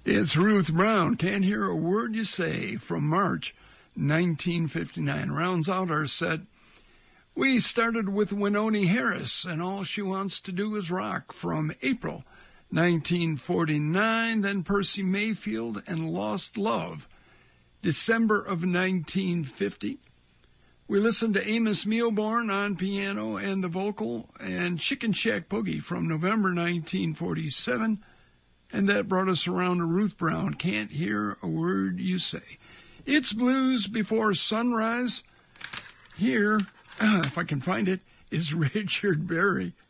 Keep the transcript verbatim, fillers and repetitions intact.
It's Ruth Brown, Can't Hear a Word You Say, from March nineteen fifty-nine. Rounds out our set. We started with Wynonie Harris, and All She Wants to Do Is Rock, from April nineteen forty-nine. Then Percy Mayfield and Lost Love, December of nineteen fifty. We listened to Amos Milborn on piano and the vocal, and Chicken Shack Boogie from November nineteen forty-seven. And that brought us around to Ruth Brown, Can't Hear a Word You Say. It's Blues Before Sunrise. Here, if I can find it, is Richard Berry.